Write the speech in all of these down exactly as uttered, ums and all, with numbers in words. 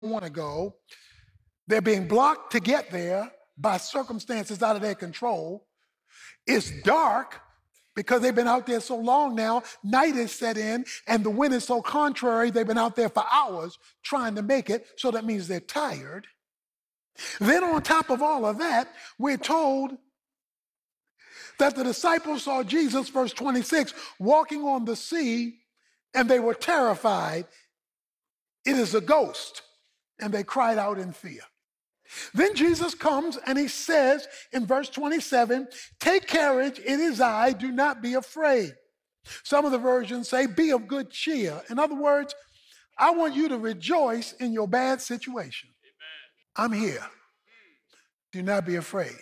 want to go. They're being blocked to get there by circumstances out of their control. It's dark because they've been out there so long now. Night is set in and the wind is so contrary. They've been out there for hours trying to make it. So that means they're tired. Then on top of all of that, we're told that the disciples saw Jesus, verse twenty-six, walking on the sea, and they were terrified. It is a ghost. And they cried out in fear. Then Jesus comes and he says in verse twenty-seven, take courage, it is I, do not be afraid. Some of the versions say, be of good cheer. In other words, I want you to rejoice in your bad situation. Amen. I'm here. Do not be afraid.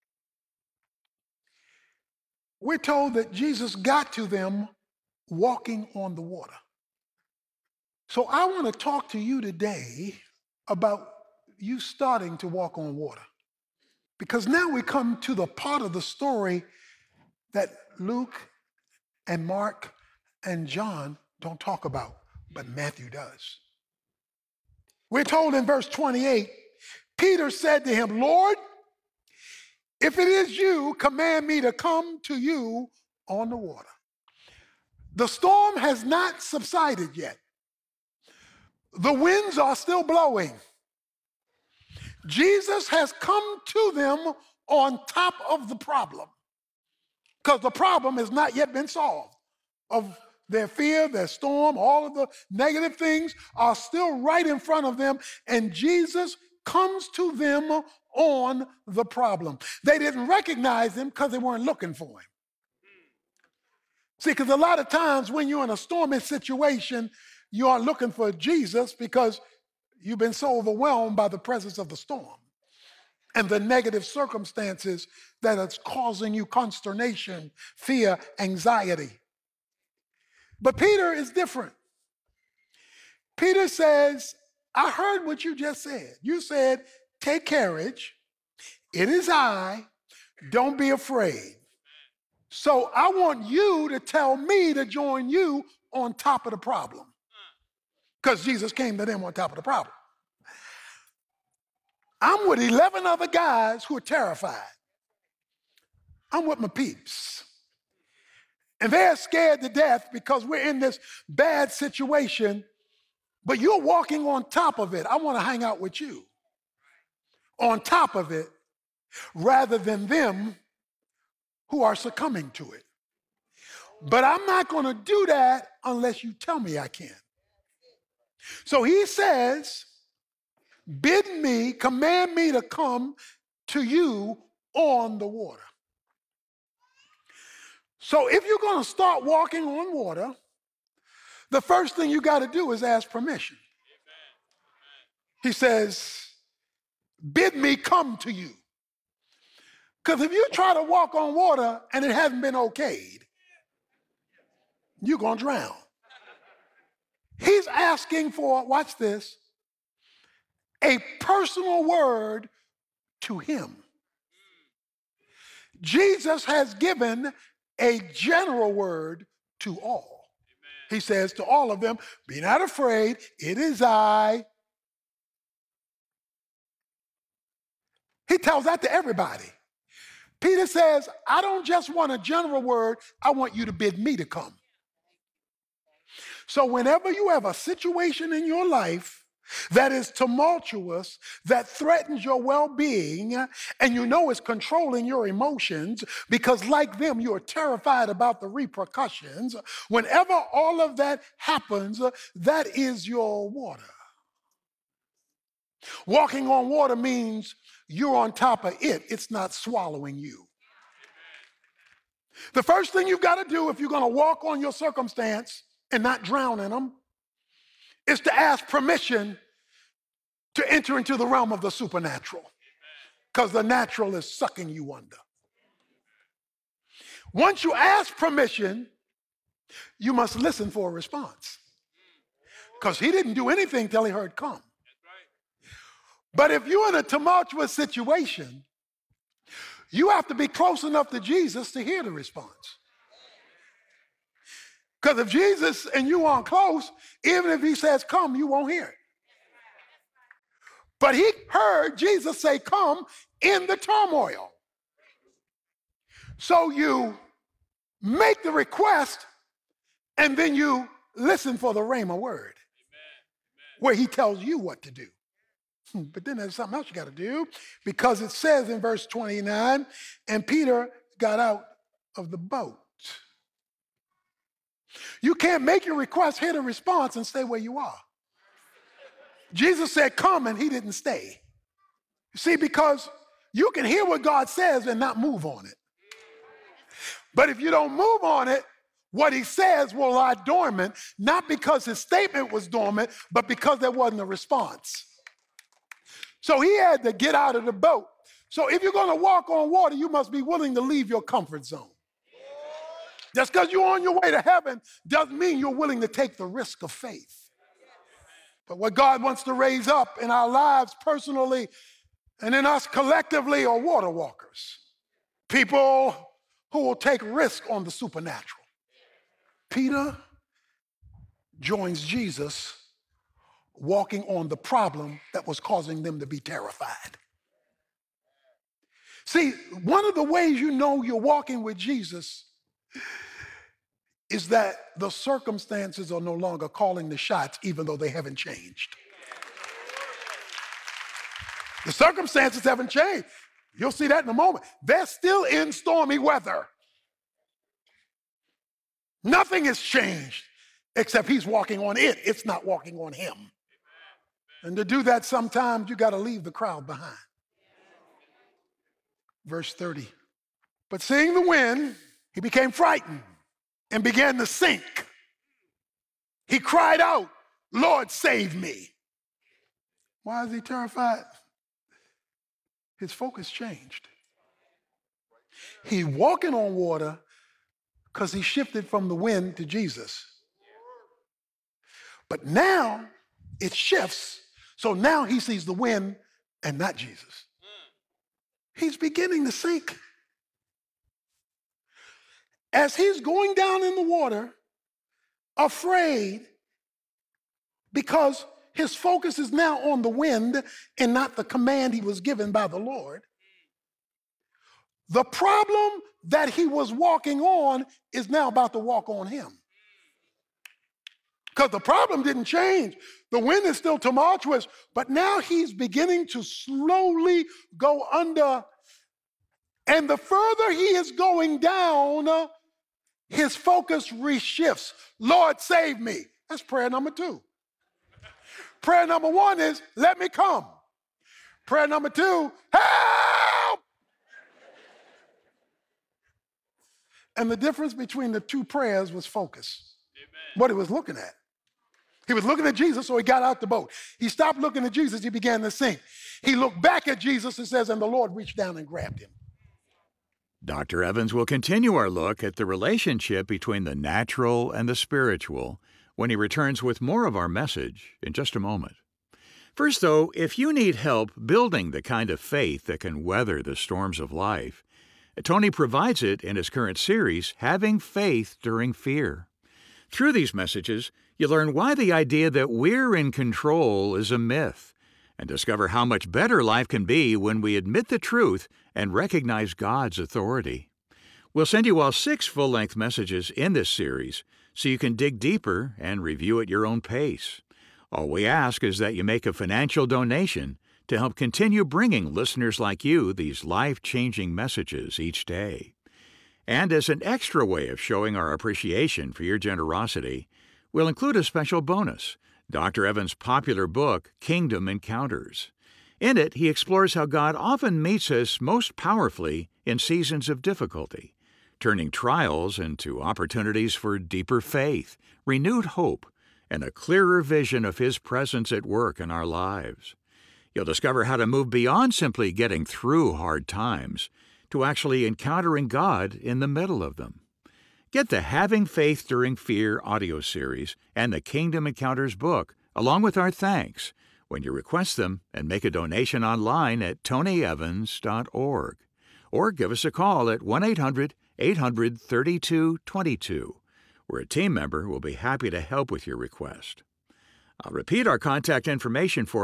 We're told that Jesus got to them walking on the water. So I want to talk to you today about you starting to walk on water. Because now we come to the part of the story that Luke and Mark and John don't talk about, but Matthew does. We're told in verse twenty-eight, Peter said to him, Lord, if it is you, command me to come to you on the water. The storm has not subsided yet. The winds are still blowing. Jesus has come to them on top of the problem because the problem has not yet been solved. Of their fear, their storm, all of the negative things are still right in front of them, and Jesus comes to them on the problem. They didn't recognize him because they weren't looking for him. See, because a lot of times when you're in a stormy situation, you aren't looking for Jesus because you've been so overwhelmed by the presence of the storm and the negative circumstances that are causing you consternation, fear, anxiety. But Peter is different. Peter says, I heard what you just said. You said, take courage. It is I. Don't be afraid. So I want you to tell me to join you on top of the problem. Because Jesus came to them on top of the problem. I'm with eleven other guys who are terrified. I'm with my peeps. And they're scared to death because we're in this bad situation, but you're walking on top of it. I want to hang out with you on top of it rather than them who are succumbing to it. But I'm not going to do that unless you tell me I can. So he says, bid me, command me to come to you on the water. So if you're going to start walking on water, the first thing you got to do is ask permission. He says, bid me come to you. Because if you try to walk on water and it hasn't been okayed, you're going to drown. He's asking for, watch this, a personal word to him. Jesus has given a general word to all. Amen. He says to all of them, be not afraid, it is I. He tells that to everybody. Peter says, I don't just want a general word, I want you to bid me to come. So whenever you have a situation in your life that is tumultuous, that threatens your well-being, and you know it's controlling your emotions because like them, you're terrified about the repercussions. Whenever all of that happens, that is your water. Walking on water means you're on top of it. It's not swallowing you. The first thing you've got to do if you're going to walk on your circumstance and not drown in them is to ask permission to enter into the realm of the supernatural, because the natural is sucking you under. Once you ask permission, you must listen for a response, because he didn't do anything till he heard come. But if you're in a tumultuous situation, you have to be close enough to Jesus to hear the response. Because if Jesus and you aren't close, even if he says come, you won't hear it. But he heard Jesus say, come in the turmoil. So you make the request and then you listen for the rhema word where he tells you what to do. But then there's something else you got to do, because it says in verse twenty-nine, and Peter got out of the boat. You can't make your request, hit a response, and stay where you are. Jesus said, come, and he didn't stay. See, because you can hear what God says and not move on it. But if you don't move on it, what he says will lie dormant, not because his statement was dormant, but because there wasn't a response. So he had to get out of the boat. So if you're going to walk on water, you must be willing to leave your comfort zone. Just because you're on your way to heaven doesn't mean you're willing to take the risk of faith. But what God wants to raise up in our lives personally and in us collectively are water walkers. People who will take risk on the supernatural. Peter joins Jesus walking on the problem that was causing them to be terrified. See, one of the ways you know you're walking with Jesus is that the circumstances are no longer calling the shots, even though they haven't changed. The circumstances haven't changed. You'll see that in a moment. They're still in stormy weather. Nothing has changed except he's walking on it. It's not walking on him. And to do that, sometimes you got to leave the crowd behind. Verse thirty. But seeing the wind, he became frightened and began to sink. He cried out, Lord, save me. Why is he terrified? His focus changed. He's walking on water because he shifted from the wind to Jesus. But now it shifts, so now he sees the wind and not Jesus. He's beginning to sink. As he's going down in the water, afraid, because his focus is now on the wind and not the command he was given by the Lord. The problem that he was walking on is now about to walk on him. Because the problem didn't change. The wind is still tumultuous, but now he's beginning to slowly go under. And the further he is going down, his focus reshifts. Lord, save me. That's prayer number two. Prayer number one is, let me come. Prayer number two, help! And the difference between the two prayers was focus. Amen. What he was looking at. He was looking at Jesus, so he got out the boat. He stopped looking at Jesus, he began to sink. He looked back at Jesus, it says, and the Lord reached down and grabbed him. Doctor Evans will continue our look at the relationship between the natural and the spiritual when he returns with more of our message in just a moment. First, though, if you need help building the kind of faith that can weather the storms of life, Tony provides it in his current series, Having Faith During Fear. Through these messages, you learn why the idea that we're in control is a myth, and discover how much better life can be when we admit the truth and recognize God's authority. We'll send you all six full-length messages in this series so you can dig deeper and review at your own pace. All we ask is that you make a financial donation to help continue bringing listeners like you these life-changing messages each day. And as an extra way of showing our appreciation for your generosity, we'll include a special bonus, Doctor Evans' popular book, Kingdom Encounters. In it, he explores how God often meets us most powerfully in seasons of difficulty, turning trials into opportunities for deeper faith, renewed hope, and a clearer vision of His presence at work in our lives. You'll discover how to move beyond simply getting through hard times to actually encountering God in the middle of them. Get the Having Faith During Fear audio series and the Kingdom Encounters book, along with our thanks, when you request them and make a donation online at tony evans dot org. Or give us a call at one eight hundred eight hundred thirty-two twenty-two, where a team member will be happy to help with your request. I'll repeat our contact information for you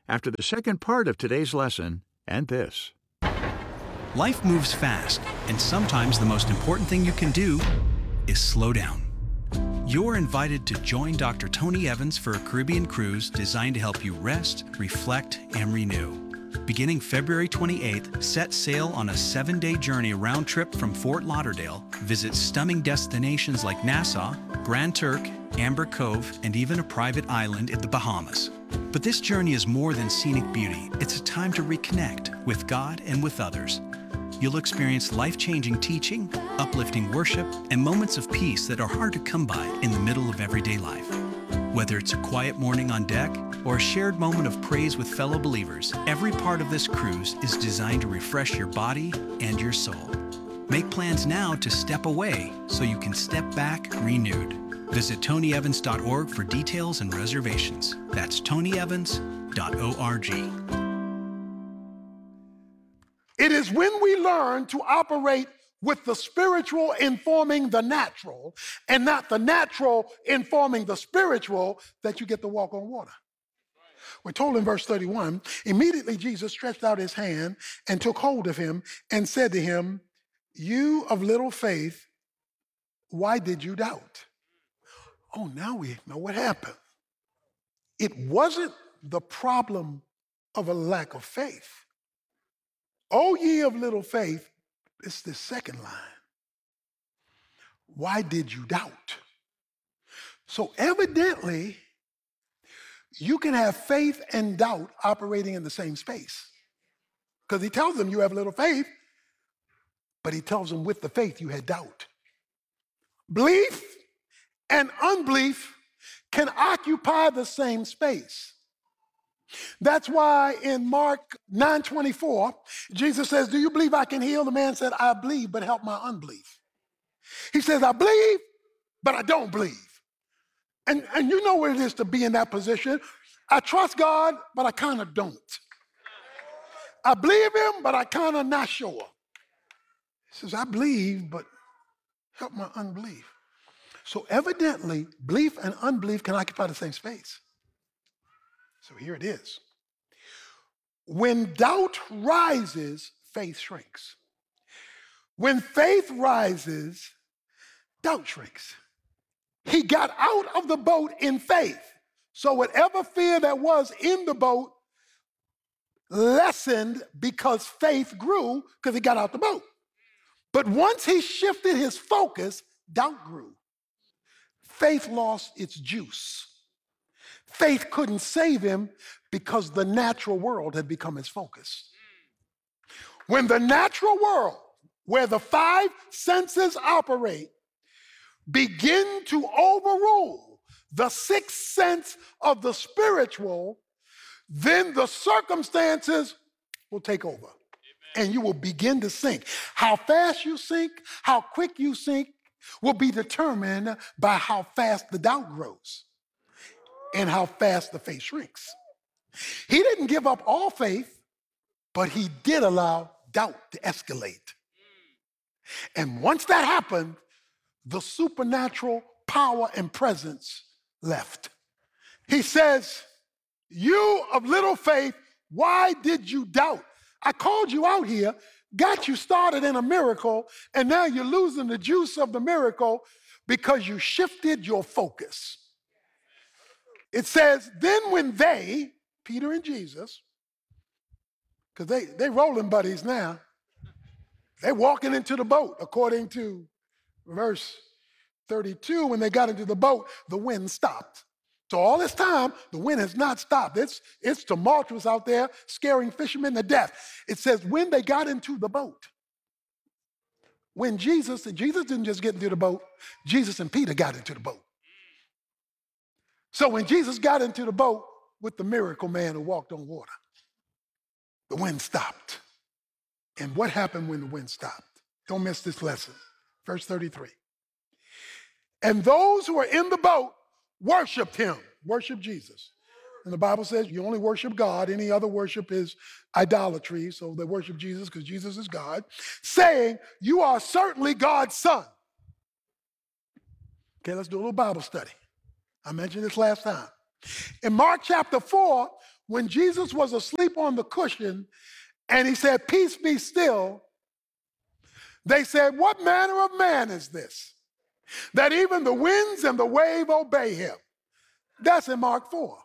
after the second part of today's lesson and this. Life moves fast, and sometimes the most important thing you can do is slow down. You're invited to join Doctor Tony Evans for a Caribbean cruise designed to help you rest, reflect, and renew. Beginning February twenty-eighth, set sail on a seven-day journey round trip from Fort Lauderdale. Visit stunning destinations like Nassau, Grand Turk, Amber Cove, and even a private island in the Bahamas. But this journey is more than scenic beauty. It's a time to reconnect with God and with others. You'll experience life-changing teaching, uplifting worship, and moments of peace that are hard to come by in the middle of everyday life. Whether it's a quiet morning on deck or a shared moment of praise with fellow believers, every part of this cruise is designed to refresh your body and your soul. Make plans now to step away so you can step back renewed. Visit tony evans dot org for details and reservations. That's tony evans dot org. It is when we learn to operate with the spiritual informing the natural and not the natural informing the spiritual that you get to walk on water. We're told in verse thirty-one, immediately Jesus stretched out his hand and took hold of him and said to him, "You of little faith, why did you doubt?" Oh, now we know what happened. It wasn't the problem of a lack of faith. "O ye of little faith," it's the second line. Why did you doubt? So evidently, you can have faith and doubt operating in the same space. Because he tells them you have little faith, but he tells them with the faith you had doubt. Belief and unbelief can occupy the same space. That's why in Mark nine twenty-four, Jesus says, "Do you believe I can heal?" The man said, "I believe, but help my unbelief." He says, "I believe, but I don't believe." And, and you know what it is to be in that position. I trust God, but I kind of don't. I believe him, but I kind of not sure. He says, "I believe, but help my unbelief." So evidently, belief and unbelief can occupy the same space. So here it is. When doubt rises, faith shrinks. When faith rises, doubt shrinks. He got out of the boat in faith. So whatever fear that was in the boat lessened because faith grew because he got out the boat. But once he shifted his focus, doubt grew. Faith lost its juice. Faith couldn't save him because the natural world had become his focus. When the natural world, where the five senses operate, begin to overrule the sixth sense of the spiritual, then the circumstances will take over. And you will begin to sink. How fast you sink, how quick you sink, will be determined by how fast the doubt grows and how fast the faith shrinks. He didn't give up all faith, but he did allow doubt to escalate. And once that happened, the supernatural power and presence left. He says, "You of little faith, why did you doubt? I called you out here, got you started in a miracle, and now you're losing the juice of the miracle because you shifted your focus." It says, then when they, Peter and Jesus, because they, they rolling buddies now, they're walking into the boat, according to verse thirty-two, when they got into the boat, the wind stopped. So all this time, the wind has not stopped. It's, it's tumultuous out there, scaring fishermen to death. It says when they got into the boat, when Jesus, and Jesus didn't just get into the boat, Jesus and Peter got into the boat. So when Jesus got into the boat with the miracle man who walked on water, the wind stopped. And what happened when the wind stopped? Don't miss this lesson. Verse thirty-three. And those who were in the boat worshiped him, worshiped Jesus. And the Bible says you only worship God. Any other worship is idolatry. So they worship Jesus because Jesus is God, saying, "You are certainly God's son." Okay, let's do a little Bible study. I mentioned this last time. In Mark chapter four, when Jesus was asleep on the cushion and he said, "Peace be still," they said, "What manner of man is this, that even the winds and the wave obey him?" That's in Mark four.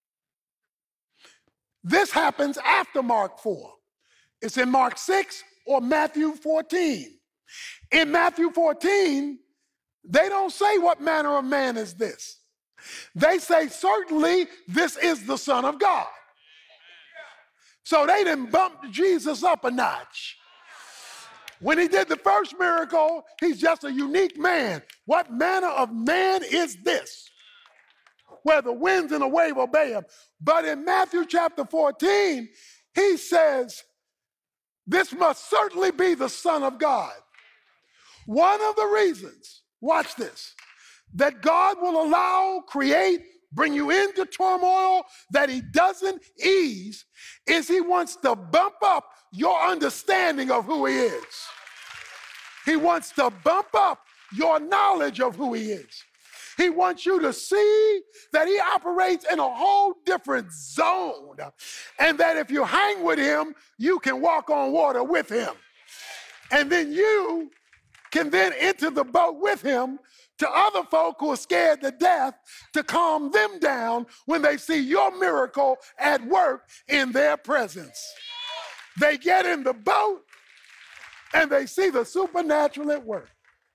This happens after Mark four. It's in Mark six or Matthew fourteen. In Matthew fourteen, they don't say, "What manner of man is this?" They say, "Certainly this is the Son of God." So they didn't bump Jesus up a notch. When he did the first miracle, he's just a unique man. What manner of man is this, where the winds and the wave obey him? But in Matthew chapter fourteen, he says, this must certainly be the Son of God. One of the reasons, watch this, that God will allow, create, bring you into turmoil that he doesn't ease is he wants to bump up your understanding of who he is. He wants to bump up your knowledge of who he is. He wants you to see that he operates in a whole different zone, and that if you hang with him, you can walk on water with him. And then you can then enter the boat with him to other folk who are scared to death, to calm them down when they see your miracle at work in their presence. They get in the boat and they see the supernatural at work.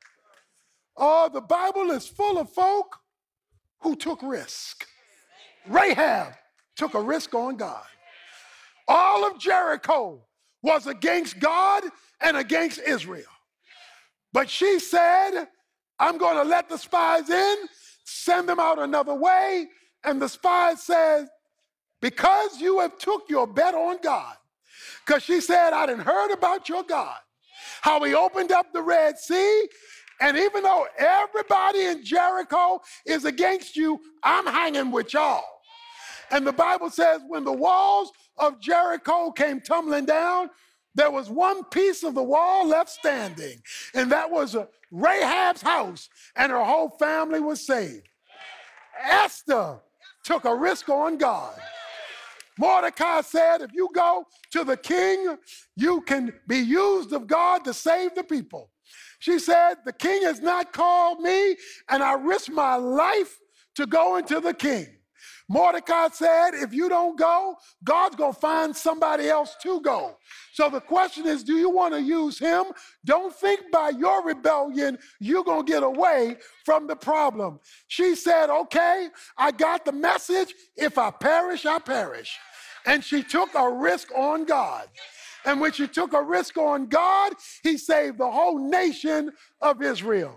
Oh, the Bible is full of folk who took risk. Rahab took a risk on God. All of Jericho was against God and against Israel. But she said, "I'm going to let the spies in, send them out another way." And the spies said, "Because you have took your bet on God." Because she said, "I done heard about your God, how he opened up the Red Sea. And even though everybody in Jericho is against you, I'm hanging with y'all." And the Bible says when the walls of Jericho came tumbling down, there was one piece of the wall left standing, and that was Rahab's house, and her whole family was saved. Esther took a risk on God. Mordecai said, "If you go to the king, you can be used of God to save the people." She said, "The king has not called me, and I risk my life to go into the king." Mordecai said, "If you don't go, God's going to find somebody else to go." So the question is, do you want to use him? Don't think by your rebellion you're going to get away from the problem. She said, "Okay, I got the message. If I perish, I perish." And she took a risk on God. And when she took a risk on God, he saved the whole nation of Israel.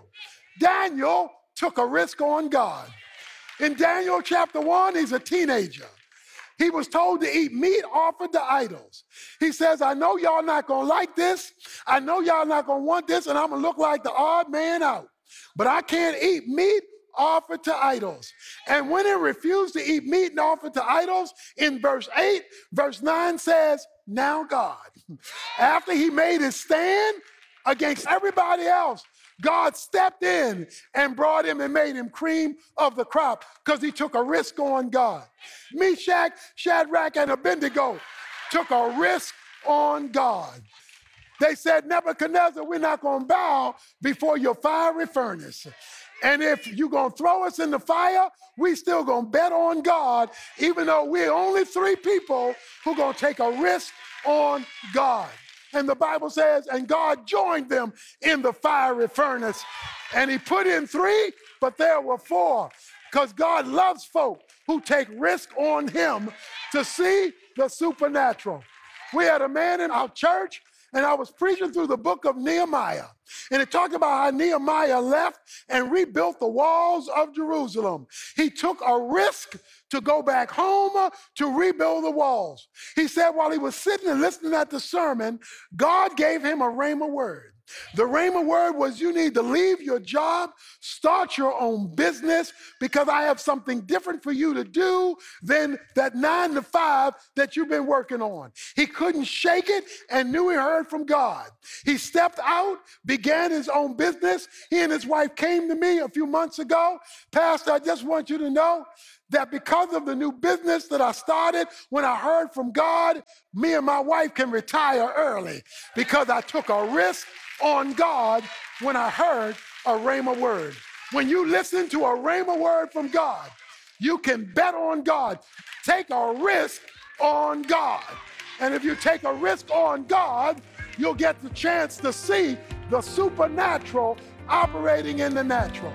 Daniel took a risk on God. In Daniel chapter one, he's a teenager. He was told to eat meat offered to idols. He says, "I know y'all not gonna like this. I know y'all not gonna want this, and I'm gonna look like the odd man out. But I can't eat meat offered to idols." And when he refused to eat meat and offered to idols, in verse eight, verse nine says, now God, after he made his stand against everybody else, God stepped in and brought him and made him cream of the crop because he took a risk on God. Meshach, Shadrach, and Abednego took a risk on God. They said, "Nebuchadnezzar, we're not going to bow before your fiery furnace. And if you're going to throw us in the fire, we still going to bet on God, even though we're only three people who going to take a risk on God." And the Bible says, and God joined them in the fiery furnace. And he put in three, but there were four. Because God loves folk who take risk on him to see the supernatural. We had a man in our church, and I was preaching through the book of Nehemiah. And it talked about how Nehemiah left and rebuilt the walls of Jerusalem. He took a risk to go back home to rebuild the walls. He said while he was sitting and listening at the sermon, God gave him a rhema word. The rhema word was, you need to leave your job, start your own business, because I have something different for you to do than that nine to five that you've been working on. He couldn't shake it and knew he heard from God. He stepped out, began his own business. He and his wife came to me a few months ago. "Pastor, I just want you to know that because of the new business that I started, when I heard from God, me and my wife can retire early because I took a risk on God when I heard a rhema word. When you listen to a rhema word from God, you can bet on God. Take a risk on God. And if you take a risk on God, you'll get the chance to see the supernatural operating in the natural.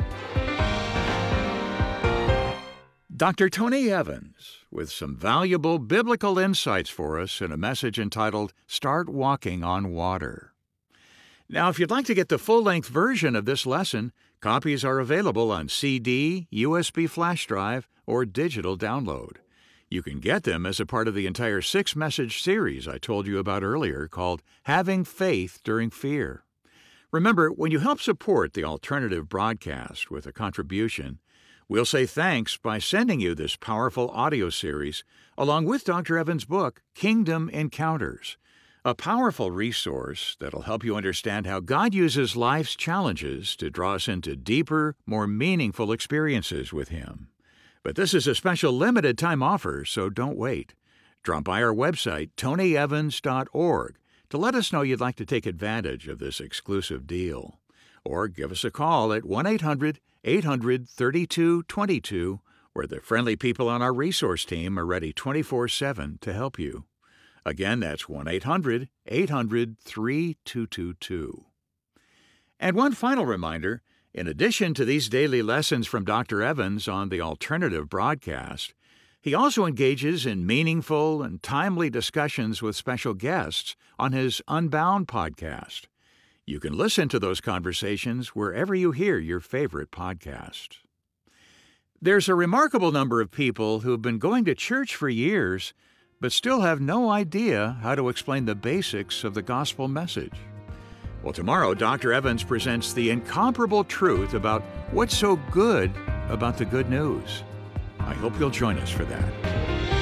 Doctor Tony Evans with some valuable biblical insights for us in a message entitled Start Walking on Water. Now, if you'd like to get the full-length version of this lesson, copies are available on C D, U S B flash drive, or digital download. You can get them as a part of the entire six-message series I told you about earlier called Having Faith During Fear. Remember, when you help support the alternative broadcast with a contribution, we'll say thanks by sending you this powerful audio series along with Doctor Evans' book, Kingdom Encounters, a powerful resource that'll help you understand how God uses life's challenges to draw us into deeper, more meaningful experiences with Him. But this is a special limited-time offer, so don't wait. Drop by our website, tony evans dot org, to let us know you'd like to take advantage of this exclusive deal. Or give us a call at one eight hundred eight hundred thirty-two twenty-two, where the friendly people on our resource team are ready twenty-four seven to help you. Again, that's one eight hundred eight hundred thirty-two twenty-two. And one final reminder, in addition to these daily lessons from Doctor Evans on the alternative broadcast, he also engages in meaningful and timely discussions with special guests on his Unbound podcast. You can listen to those conversations wherever you hear your favorite podcast. There's a remarkable number of people who've been going to church for years, but still have no idea how to explain the basics of the gospel message. Well, tomorrow, Doctor Evans presents the incomparable truth about what's so good about the good news. I hope you'll join us for that.